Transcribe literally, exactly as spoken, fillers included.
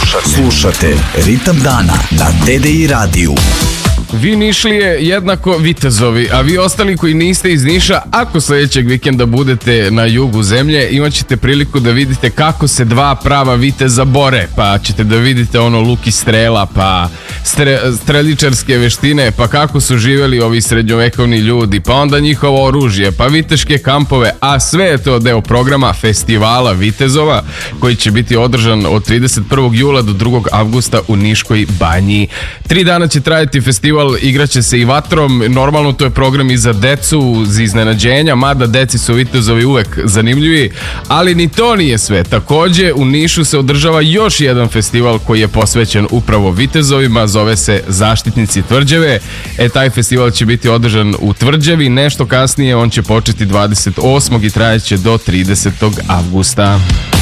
Slušate, slušate Ritam dana na D D I radiju. Vi Nišlije jednako vitezovi, a vi ostali koji niste iz Niša, ako sljedećeg vikenda budete na jugu zemlje, imat ćete priliku da vidite kako se dva prava viteza bore, pa ćete da vidite ono luk i strela, pa stre, streličarske veštine, pa kako su živjeli ovi srednjovekovni ljudi, pa onda njihovo oružje, pa viteške kampove, a sve je to deo programa Festivala vitezova, koji će biti održan od trideset prvog jula do drugog avgusta u Niškoj banji. Tri dana će trajati festival, igraće se i vatrom, normalno to je program i za decu, za iznenađenja, mada deci su vitezovi uvek zanimljivi, ali ni to nije sve. Takođe u Nišu se održava još jedan festival koji je posvećen upravo vitezovima, zove se Zaštitnici tvrđave. E, taj festival će biti održan u Tvrđavi, nešto kasnije on će početi dvadeset osmog i trajeće do tridesetog avgusta.